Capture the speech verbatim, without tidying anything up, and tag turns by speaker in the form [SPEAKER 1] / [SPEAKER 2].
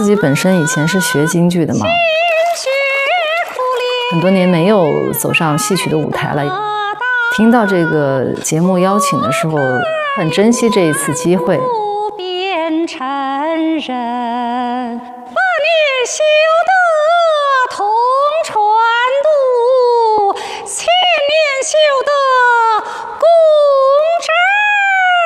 [SPEAKER 1] 自己本身以前是学京剧的嘛，很多年没有走上戏曲的舞台了。听到这个节目邀请的时候，很珍惜这一次机会。
[SPEAKER 2] 变成人，把你修得同